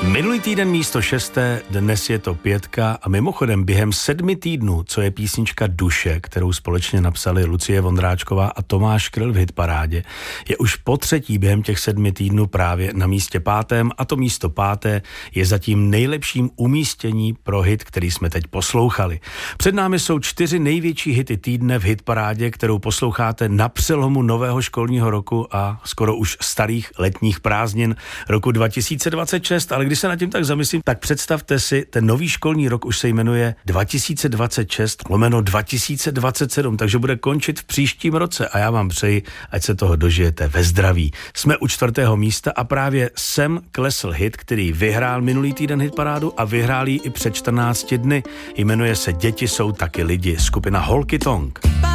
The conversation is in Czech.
Minulý týden místo 6, dnes je to 5 a mimochodem během 7 týdnů, co je písnička Duše, kterou společně napsali Lucie Vondráčková a Tomáš Kryl v hitparádě, je už po třetí během těch 7 týdnů právě na místě 5. a to místo 5. je zatím nejlepším umístění pro hit, který jsme teď poslouchali. Před námi jsou 4 největší hity týdne v hitparádě, kterou posloucháte na přelomu nového školního roku a skoro už starých letních prázdnin roku 2026, ale když se nad tím tak zamyslím, tak představte si, ten nový školní rok už se jmenuje 2026/2027, takže bude končit v příštím roce a já vám přeji, ať se toho dožijete ve zdraví. Jsme u 4. místa a právě sem klesl hit, který vyhrál minulý týden hitparádu a vyhrál ji i před 14 dny. Jmenuje se Děti jsou taky lidi, skupina Holky Tonk.